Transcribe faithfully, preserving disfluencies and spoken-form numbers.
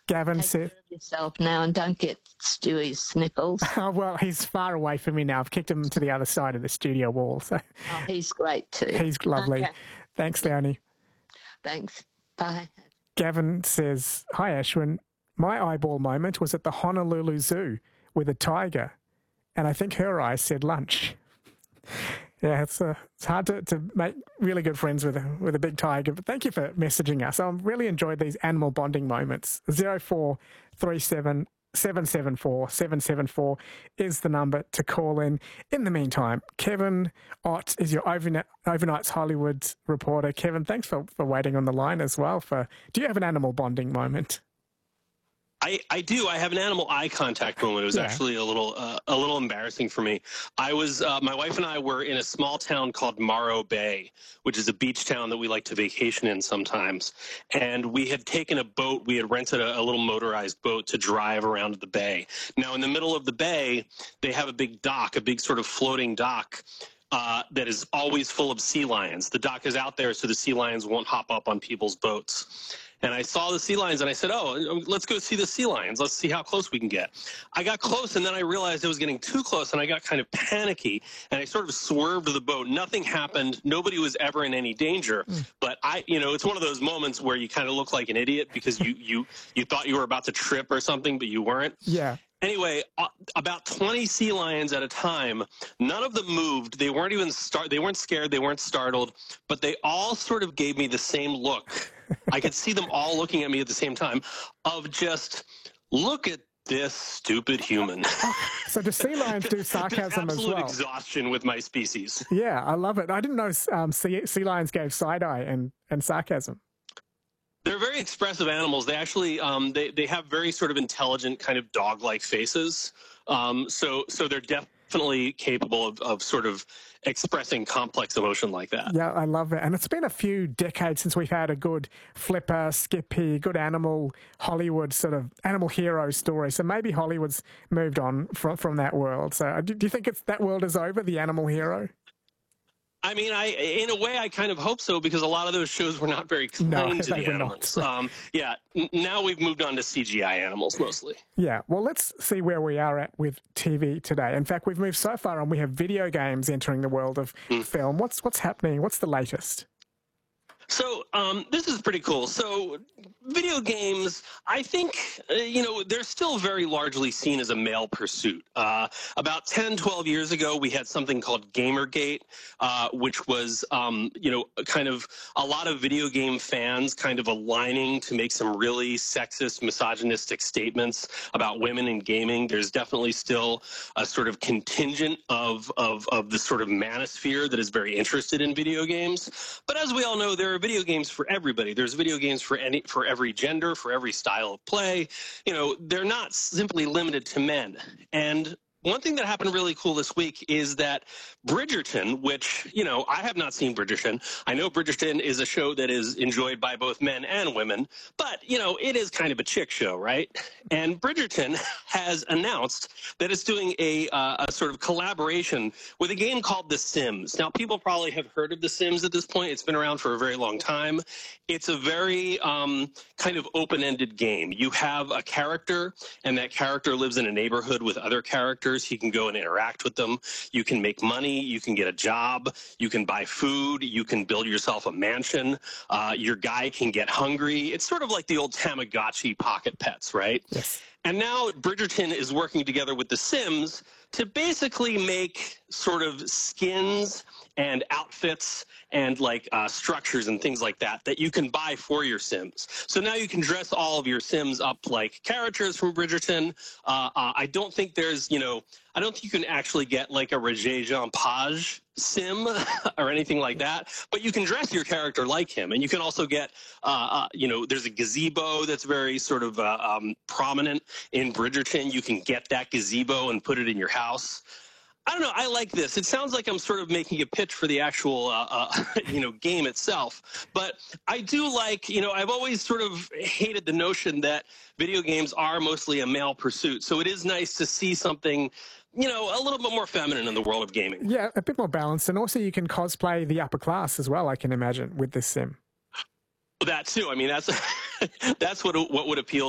Gavin Take said, care of yourself now and don't get Stewie's sniffles. oh, well, he's far away from me now. I've kicked him to the other side of the studio wall. So Oh, he's great too. he's lovely. Okay. Thanks, Leonie. Thanks. Bye. Gavin says, hi, Ashwin. My eyeball moment was at the Honolulu Zoo with a tiger, and I think her eyes said lunch. Yeah, it's, uh, it's hard to, to make really good friends with a, with a big tiger, but thank you for messaging us. I've really enjoyed these animal bonding moments. zero four three seven seven seven four seven seven four is the number to call in. In the meantime, Kevin Ott is your overnight, Overnight's Hollywood reporter. Kevin, thanks for, for waiting on the line as well. For Do you have an animal bonding moment? I, I do. I have an animal eye contact moment. It was Yeah. actually a little uh, a little embarrassing for me. I was uh, my wife and I were in a small town called Morro Bay, which is a beach town that we like to vacation in sometimes. And we had taken a boat. We had rented a, a little motorized boat to drive around the bay. Now, in the middle of the bay, they have a big dock, a big sort of floating dock. Uh, that is always full of sea lions. The dock is out there so the sea lions won't hop up on people's boats. And I saw the sea lions and I said, oh, let's go see the sea lions. Let's see how close we can get. I got close and then I realized I was getting too close and I got kind of panicky and I sort of swerved the boat. Nothing happened. Nobody was ever in any danger. Mm. But I, you know, it's one of those moments where you kind of look like an idiot because you, you, you thought you were about to trip or something, but you weren't. Yeah. Anyway, uh, about twenty sea lions at a time. None of them moved. They weren't even start. They weren't scared. They weren't startled. But they all sort of gave me the same look. I could see them all looking at me at the same time of just, look at this stupid human. So do sea lions do sarcasm as well? Absolute exhaustion with my species. Yeah, I love it. I didn't know um, sea, sea lions gave side-eye and, and sarcasm. They're very expressive animals. They actually um, they they have very sort of intelligent kind of dog-like faces. Um, so so they're definitely capable of, of sort of expressing complex emotion like that. Yeah, I love it. And it's been a few decades since we've had a good Flipper, Skippy, good animal Hollywood sort of animal hero story. So maybe Hollywood's moved on from from that world. So do, do you think it's that world is over, the animal hero? I mean, I in a way, I kind of hope so because a lot of those shows were not very kind no, to the animals. Um, yeah, n now we've moved on to C G I animals mostly. Yeah, well, let's see where we are at with T V today. In fact, we've moved so far and we have video games entering the world of mm. film. What's what's happening? What's the latest? So um, this is pretty cool. So video games, I think, uh, you know, they're still very largely seen as a male pursuit. Uh, about ten, twelve years ago, we had something called Gamergate, uh, which was, um, you know, kind of a lot of video game fans kind of aligning to make some really sexist, misogynistic statements about women in gaming. There's definitely still a sort of contingent of, of, of the sort of manosphere that is very interested in video games. But as we all know, there are video games for everybody. There's video games for any for every gender, for every style of play. You know, they're not simply limited to men. And one thing that happened really cool this week is that Bridgerton, which, you know, I have not seen Bridgerton. I know Bridgerton is a show that is enjoyed by both men and women, but, you know, it is kind of a chick show, right? And Bridgerton has announced that it's doing a, uh, a sort of collaboration with a game called The Sims. Now, people probably have heard of The Sims at this point. It's been around for a very long time. It's a very um, kind of open-ended game. You have a character, and that character lives in a neighborhood with other characters. He can go and interact with them. You can make money. You can get a job. You can buy food. You can build yourself a mansion. Uh, your guy can get hungry. It's sort of like the old Tamagotchi pocket pets, right? Yes. And now Bridgerton is working together with The Sims to basically make sort of skins and outfits and like uh, structures and things like that that you can buy for your Sims. So now you can dress all of your Sims up like characters from Bridgerton. Uh, uh, I don't think there's, you know, I don't think you can actually get like a Regé-Jean Page Sim or anything like that, but you can dress your character like him. And you can also get, uh, uh, you know, there's a gazebo that's very sort of uh, um, prominent in Bridgerton. You can get that gazebo and put it in your house. I don't know. I like this. It sounds like I'm sort of making a pitch for the actual, uh, uh, you know, game itself. But I do like, you know, I've always sort of hated the notion that video games are mostly a male pursuit. So it is nice to see something, you know, a little bit more feminine in the world of gaming. Yeah, a bit more balanced. And also you can cosplay the upper class as well, I can imagine, with this sim. That too. I mean, that's that's what what would appeal